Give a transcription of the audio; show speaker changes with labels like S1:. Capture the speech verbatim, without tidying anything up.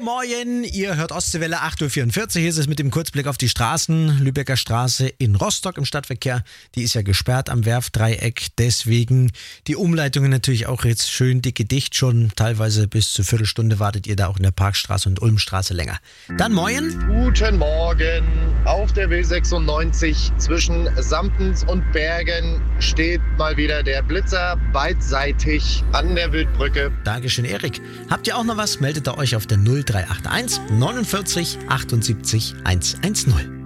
S1: Morgen, ihr hört Ostseewelle acht Uhr vierundvierzig. Hier ist es mit dem Kurzblick auf die Straßen. Lübecker Straße in Rostock im Stadtverkehr. Die ist ja gesperrt am Werftdreieck. Deswegen die Umleitungen natürlich auch jetzt schön dicke dicht. Schon teilweise bis zur Viertelstunde wartet ihr da auch in der Parkstraße und Ulmstraße länger. Dann moin.
S2: Guten Morgen. Auf der W sechsundneunzig zwischen Samptens und Bergen steht mal wieder der Blitzer beidseitig an der Wildbrücke.
S1: Dankeschön, Erik. Habt ihr auch noch was? Meldet ihr euch auf der null drei acht eins neunundvierzig achtundsiebzig hundertzehn.